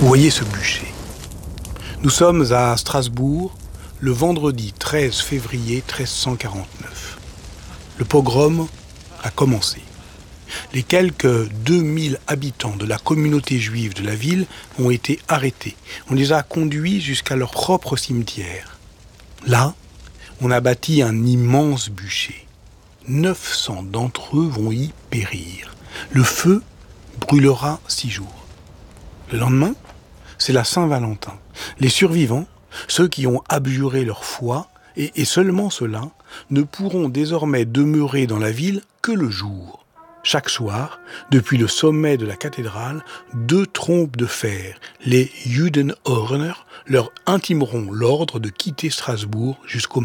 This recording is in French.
Vous voyez ce bûcher. Nous sommes à Strasbourg, le vendredi 13 février 1349. Le pogrom a commencé. Les quelques 2000 habitants de la communauté juive de la ville ont été arrêtés. On les a conduits jusqu'à leur propre cimetière. Là, on a bâti un immense bûcher. 900 d'entre eux vont y périr. Le feu brûlera 6 jours. Le lendemain, c'est la Saint-Valentin. Les survivants, ceux qui ont abjuré leur foi, et seulement ceux-là, ne pourront désormais demeurer dans la ville que le jour. Chaque soir, depuis le sommet de la cathédrale, 2 trompes de fer, les Judenordner, leur intimeront l'ordre de quitter Strasbourg jusqu'au